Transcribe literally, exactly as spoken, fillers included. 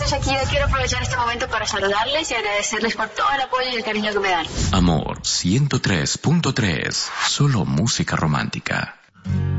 soy Shakira, quiero aprovechar este momento para saludarles y agradecerles por todo el apoyo y el cariño que me dan. Amor ciento tres punto tres, solo música romántica.